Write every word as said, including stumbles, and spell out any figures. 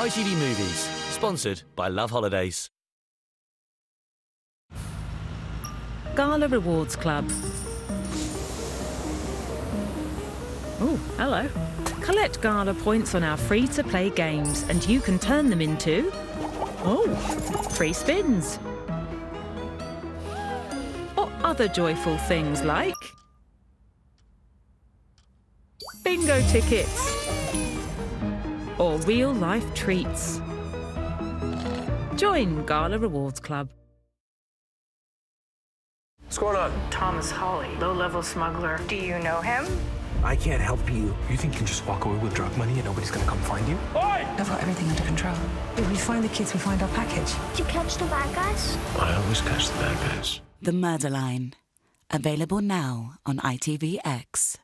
I T V Movies, sponsored by Love Holidays. Gala Rewards Club. Oh, hello. Collect Gala points on our free-to-play games and you can turn them into... oh, free spins. Or other joyful things like... bingo tickets. Or real-life treats. Join Gala Rewards Club. What's going on? Thomas Hawley, low-level smuggler. Do you know him? I can't help you. You think you can just walk away with drug money and nobody's gonna come find you? Oi! I've got everything under control. If we find the kids, we find our package. Did you catch the bad guys? I always catch the bad guys. The Murder Line. Available now on I T V X.